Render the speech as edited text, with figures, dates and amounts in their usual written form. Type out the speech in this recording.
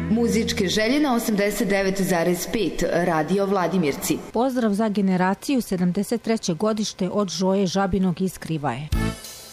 Muzičke želje na 89,5 Radio Vladimirci. Pozdrav za generaciju 73. godište od Žoje Žabinog iz Krivaje.